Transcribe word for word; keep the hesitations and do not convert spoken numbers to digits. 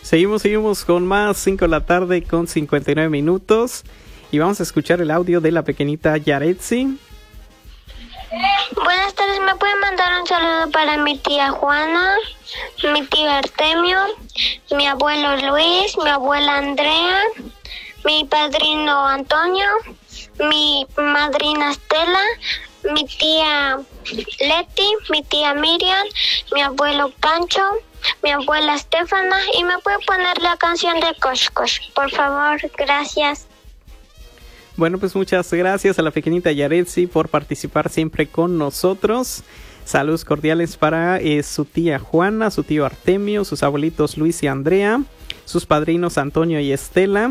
Seguimos, seguimos con más, cinco de la tarde con cincuenta y nueve minutos. Y vamos a escuchar el audio de la pequeñita Yaretsi. Buenas tardes, ¿me pueden mandar un saludo para mi tía Juana, mi tío Artemio, mi abuelo Luis, mi abuela Andrea, mi padrino Antonio, mi madrina Estela, mi tía Leti, mi tía Miriam, mi abuelo Pancho, mi abuela Estefana, y me puede poner la canción de Kosh Kosh, por favor, gracias. Bueno, pues muchas gracias a la pequeñita Yaretsi por participar siempre con nosotros. Saludos cordiales para eh, su tía Juana, su tío Artemio, sus abuelitos Luis y Andrea, sus padrinos Antonio y Estela.